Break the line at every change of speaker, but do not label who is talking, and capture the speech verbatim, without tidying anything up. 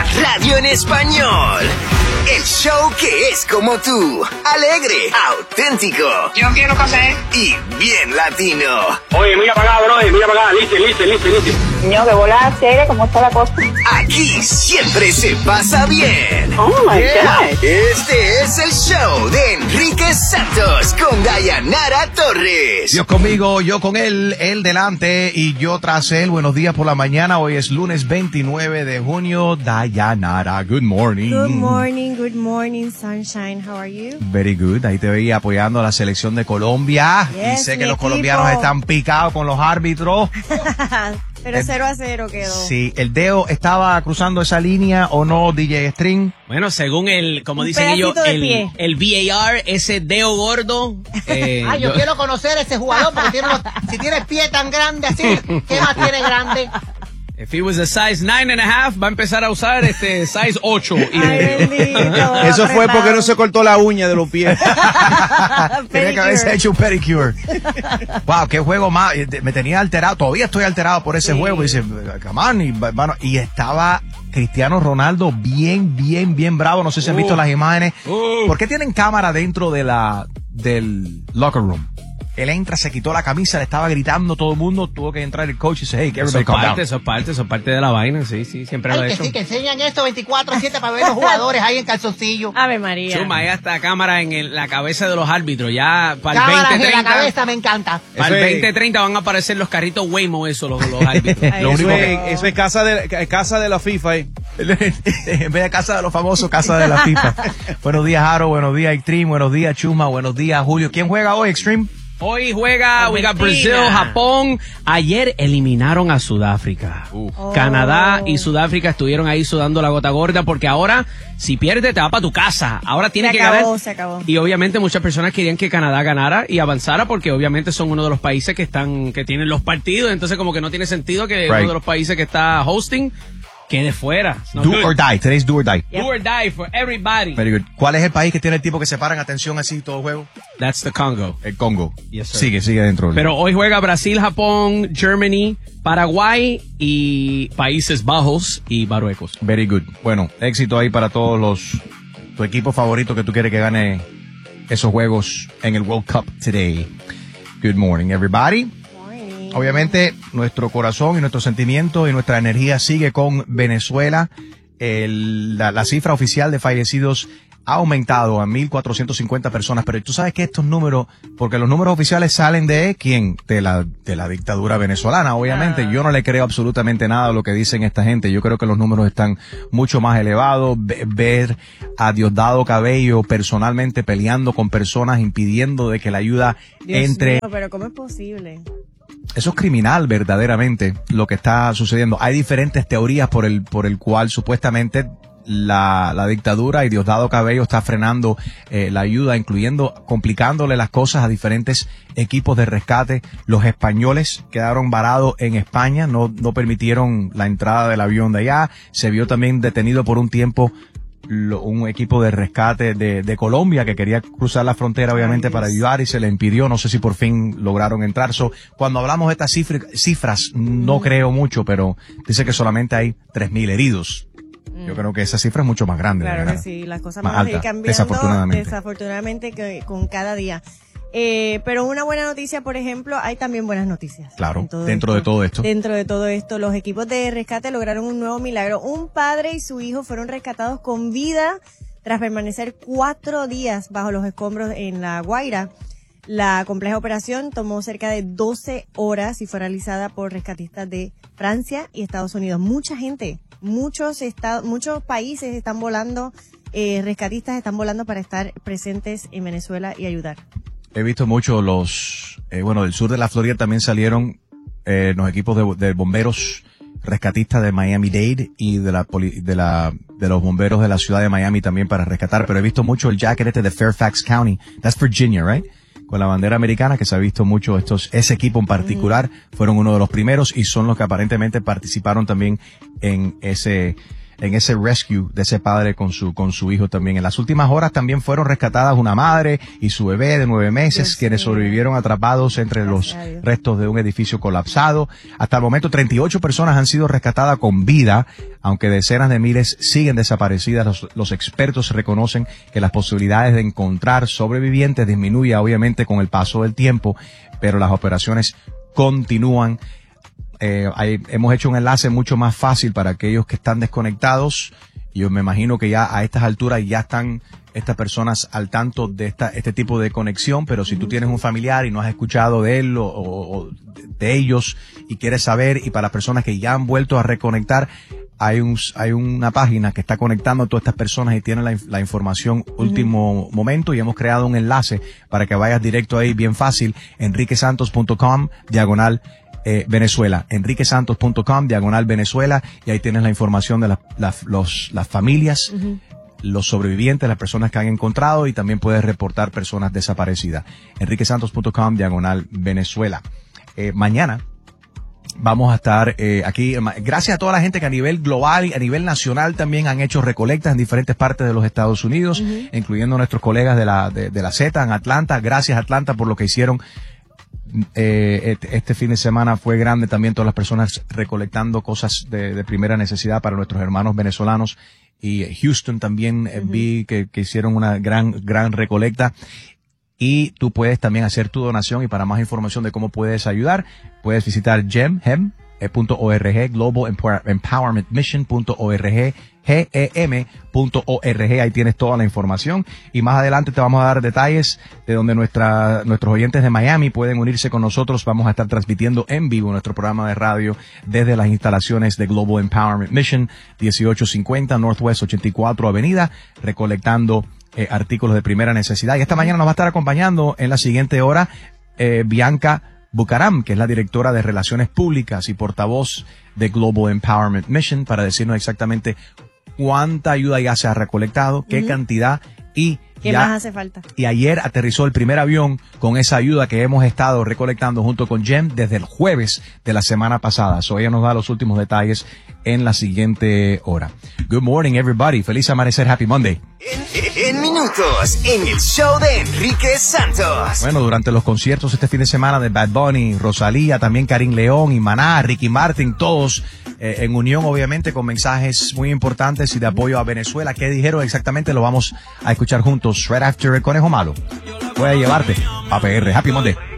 radio en español. El show que es como tú, alegre, auténtico.
Yo quiero café.
Y bien latino.
Oye, mira para acá, bro, mira para acá, listo, listo, listo, listo.
Niño, que bola seria, ¿cómo está la cosa?
Aquí siempre se pasa bien.
Oh my
Yeah.
God.
Este es el show de Enrique Santos con Dayanara Torres.
Dios conmigo, yo con él, él delante y yo tras él. Buenos días por la mañana. Hoy es lunes veintinueve de junio. Dayanara, good morning.
Good morning, good morning, sunshine. How are you?
Very good. Ahí te veía apoyando a la selección de Colombia.
Yes,
y sé que
mi
los
equipo.
colombianos están picados con los árbitros.
Pero cero a cero quedó.
Sí, ¿el dedo estaba cruzando esa línea o no, D J String?
Bueno, según el, como
Un
dicen ellos,
pedacito de
el,
pie.
el V A R, ese dedo gordo. Eh,
Ay, yo, quiero conocer a ese jugador porque tiene unos- si tiene el pie tan grande así, ¿qué más tiene grande?
If he was a size nine and a half, va a empezar a usar este size ocho. Y-
Ay, bendito.
Eso fue porque no se cortó la uña de los pies.
Tenía que haberse hecho un pedicure. Wow, qué juego más. Me tenía alterado. Todavía estoy alterado por ese
Sí.
juego. Y dice, come on, y, bueno, y estaba Cristiano Ronaldo bien, bien, bien bravo. No sé si han visto
Uh.
las imágenes.
Uh.
¿Por qué tienen cámara dentro de la del locker room? Él entra, se quitó la camisa, le estaba gritando a todo el mundo. Tuvo que entrar el coach y dice, hey,
Eso
everybody
es
calm
parte,
down.
eso es parte, eso es parte de la vaina, sí, sí, siempre lo he
Ay, que
hecho.
sí, que enseñan esto veinticuatro siete para ver los jugadores ahí en calzoncillo.
Ave María.
Chuma, ahí está cámara en el- la cabeza de los árbitros. Ya para el
Cámaras
veinte
en la
treinta,
cabeza, me encanta.
para el
Eso es-
veinte treinta van a aparecer los carritos Waymo, eso, los, los árbitros.
Ay,
Lo único
Eso
que-
es, eso es casa de, casa de la FIFA. Eh.
En vez de casa de los famosos, casa de la FIFA. Buenos días, Aro. Buenos días, Extreme. Buenos días, Chuma. Buenos días, Julio. ¿Quién juega hoy, Extreme?
Hoy juega, we got
Argentina.
Brasil, Japón. Ayer eliminaron a Sudáfrica.
Oh.
Canadá y Sudáfrica estuvieron ahí sudando la gota gorda porque ahora, si pierdes, te va para tu casa. Ahora tiene
Se
que
acabó,
ganar.
se acabó.
Y obviamente muchas personas querían que Canadá ganara y avanzara porque obviamente son uno de los países que están, que tienen los partidos. Entonces como que no tiene sentido que
Right.
uno de los países que está hosting quede fuera. No
Do
good.
or die. Today's do or die.
Do or die for everybody.
Very good. ¿Cuál es el país que tiene el tipo que se paran atención así todo el juego?
That's the Congo.
El Congo.
Yes, sir.
Sigue, sigue dentro.
Pero hoy juega Brasil, Japón, Germany, Paraguay y Países Bajos y Marruecos.
Very good. Bueno, éxito ahí para todos los... Tu equipo favorito que tú quieres que gane esos juegos en el World Cup today. Good morning, everybody.
Morning.
Obviamente, nuestro corazón y nuestro sentimiento y nuestra energía sigue con Venezuela. El- la, la cifra oficial de fallecidos ha aumentado a mil cuatrocientas cincuenta personas, pero tú sabes que estos números, porque los números oficiales salen de ¿quién? De la, de la dictadura venezolana, obviamente.
Ah.
Yo no le creo absolutamente nada a lo que dicen esta gente. Yo creo que los números están mucho más elevados. Ve- ver a Diosdado Cabello personalmente peleando con personas, impidiendo de que la ayuda
Dios
entre...
mío, pero ¿cómo es posible?
Eso es criminal verdaderamente lo que está sucediendo. Hay diferentes teorías por el por el cual supuestamente la, la dictadura y Diosdado Cabello está frenando eh, la ayuda, incluyendo complicándole las cosas a diferentes equipos de rescate. Los españoles quedaron varados en España, no, no permitieron la entrada del avión de allá. Se vio también detenido por un tiempo lo- un equipo de rescate de, de Colombia que quería cruzar la frontera obviamente
Ay,
para
Dios.
ayudar y se le impidió. No sé si por fin lograron entrar. So, cuando hablamos de estas cifra- cifras, no creo mucho, pero dice que solamente hay tres mil heridos. Yo creo que esa cifra es mucho más grande.
Claro
de
que
verdad.
sí, las cosas
Más
van a ir
alta,
cambiando
desafortunadamente.
desafortunadamente que- con cada día. Eh, pero una buena noticia, por ejemplo, hay también buenas noticias.
Claro,
en todo
dentro de todo esto.
Dentro de todo esto, los equipos de rescate lograron un nuevo milagro. Un padre y su hijo fueron rescatados con vida tras permanecer cuatro días bajo los escombros en La Guaira. La compleja operación tomó cerca de doce horas y fue realizada por rescatistas de Francia y Estados Unidos. Mucha gente, muchos estados, muchos países están volando, eh, rescatistas están volando para estar presentes en Venezuela y ayudar.
He visto mucho los, eh, bueno, del sur de la Florida también salieron eh, los equipos de, de bomberos rescatistas de Miami-Dade y de la, poli- de la, de los bomberos de la ciudad de Miami también para rescatar, pero he visto mucho el jacket este de Fairfax County. That's Virginia, right? Con la bandera americana, que se ha visto mucho estos, ese equipo en particular, fueron uno de los primeros y son los que aparentemente participaron también en ese, en ese rescue de ese padre con su con su hijo también. En las últimas horas también fueron rescatadas una madre y su bebé de nueve meses,
Dios
quienes
mío.
sobrevivieron atrapados entre
Gracias
los
a Dios.
restos de un edificio colapsado. Hasta el momento treinta y ocho personas han sido rescatadas con vida, aunque decenas de miles siguen desaparecidas. Los, los expertos reconocen que las posibilidades de encontrar sobrevivientes disminuyen obviamente con el paso del tiempo, pero las operaciones continúan. Eh, hay, hemos hecho un enlace mucho más fácil para aquellos que están desconectados. Yo me imagino que ya a estas alturas ya están estas personas al tanto de esta, este tipo de conexión, pero si tú tienes un familiar y no has escuchado de él o, o, o de ellos y quieres saber, y para las personas que ya han vuelto a reconectar, hay un, hay una página que está conectando a todas estas personas y tiene la, la información último momento, y hemos creado un enlace para que vayas directo ahí bien fácil, enriquesantos punto com, diagonal Eh, Venezuela, enriquesantos punto com, diagonal Venezuela, y ahí tienes la información de la, la, los, las familias, uh-huh. los sobrevivientes, las personas que han encontrado, y también puedes reportar personas desaparecidas. enriquesantos punto com, diagonal Venezuela. Eh, mañana vamos a estar eh, aquí, gracias a toda la gente que a nivel global y a nivel nacional también han hecho recolectas en diferentes partes de los Estados Unidos, uh-huh. incluyendo nuestros colegas de la, de, de la Z en Atlanta. Gracias Atlanta por lo que hicieron. Eh, este fin de semana fue grande también, todas las personas recolectando cosas de, de primera necesidad para nuestros hermanos venezolanos, y Houston también eh, uh-huh. vi que, que hicieron una gran, gran recolecta. Y tú puedes también hacer tu donación, y para más información de cómo puedes ayudar, puedes visitar gem punto org, Global Empowerment Mission punto org, gem punto org. Ahí tienes toda la información, y más adelante te vamos a dar detalles de donde nuestra, nuestros oyentes de Miami pueden unirse con nosotros. Vamos a estar transmitiendo en vivo nuestro programa de radio desde las instalaciones de Global Empowerment Mission, dieciocho cincuenta Northwest ochenta y cuatro Avenida, recolectando eh, artículos de primera necesidad. Y esta mañana nos va a estar acompañando en la siguiente hora eh, Bianca Bucaram, que es la directora de Relaciones Públicas y portavoz de Global Empowerment Mission, para decirnos exactamente cuánta ayuda ya se ha recolectado, qué uh-huh. cantidad, y
¿qué
ya,
más hace falta?
Y ayer aterrizó el primer avión con esa ayuda que hemos estado recolectando junto con Jem desde el jueves de la semana pasada. So ella nos da los últimos detalles en la siguiente hora. Good morning, everybody. Feliz amanecer. Happy Monday.
En, en minutos, en el show de Enrique Santos.
Bueno, durante los conciertos este fin de semana de Bad Bunny, Rosalía, también Karim León y Maná, Ricky Martin, todos eh, en unión, obviamente, con mensajes muy importantes y de apoyo a Venezuela. ¿Qué dijeron exactamente? Lo vamos a escuchar juntos right after el Conejo Malo. Voy a llevarte a P R. Happy Monday.